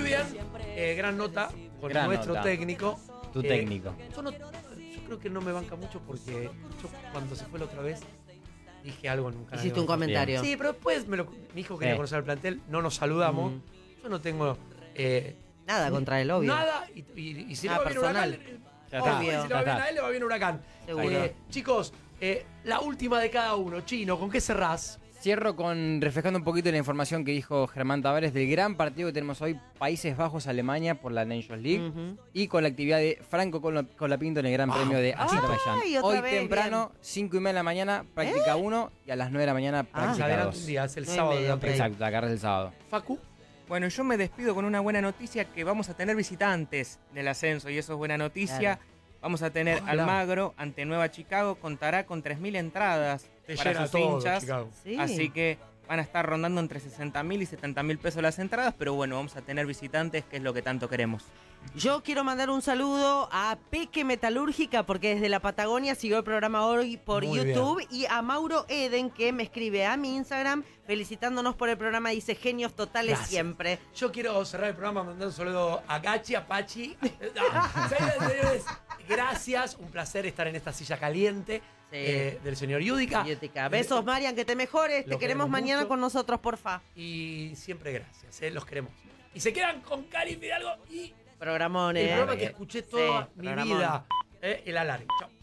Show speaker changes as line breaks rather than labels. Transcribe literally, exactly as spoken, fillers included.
bien, eh, gran nota con
Gran
nuestro
nota.
técnico.
Tu
Eh,
técnico.
Yo, no- yo creo que no me banca mucho porque yo cuando se fue la otra vez dije algo en un canal.
Hiciste un comentario.
Sí, pero después me lo, mi hijo quería
Sí.
conocer el plantel, no nos saludamos.
Mm.
Yo no tengo eh,
Nada contra el obvio.
nada y, y- y si
Nada
le va bien
personal.
Huracán, eh,
Ya
ojo,
está,
y
ya
si le va bien
está.
a él, le va bien Huracán.
Seguro.
Eh, chicos, eh, la última de cada uno. Chino, ¿con qué cerrás?
Cierro con reflejando un poquito la información que dijo Germán Tavares del gran partido que tenemos hoy, Países Bajos-Alemania por la Nations League,
Ujú.
y con la actividad de Franco Col- Colapinto en el Gran Premio de
Ay,
Azerbaiyán.
otra
Hoy
vez,
temprano, cinco y media de la mañana, práctica uno, y a las nueve de la mañana,
Ah.
Se
práctica
adelanta
dos.
un día, es el
Nueve y
sábado de
media,
la previa.
Exacto, la carrera es el sábado.
Facu.
Bueno, yo me despido con una buena noticia, que vamos a tener visitantes del ascenso, y eso es buena noticia.
Claro.
Vamos a tener
Ojalá.
Almagro ante Nueva Chicago, contará con tres mil entradas
Te
para
llena
sus
todo,
hinchas.
Chicago.
Sí.
Así que van a estar rondando entre sesenta mil y setenta mil pesos las entradas, pero bueno, vamos a tener visitantes, que es lo que tanto queremos.
Yo quiero mandar un saludo a Peque Metalúrgica, porque desde la Patagonia siguió el programa hoy por
Muy
YouTube, y a Mauro Eden, que me escribe a mi Instagram felicitándonos por el programa, dice genios totales
Gracias.
siempre.
Yo quiero cerrar el programa mandando un saludo a Gachi, a Pachi. No, señoras y señores, gracias. Un placer estar en esta silla caliente
Sí.
eh, del señor Yudica.
Yudica. Besos, Marian, que te mejores. Te
Lo
queremos
queremos
mañana
mucho.
con nosotros, porfa.
Y siempre gracias, eh, los queremos. Y se quedan con Cali Fidalgo y
Programón,
el
eh.
programa que escuché toda
Sí,
mi
programón.
vida. eh, el alargue. Chao.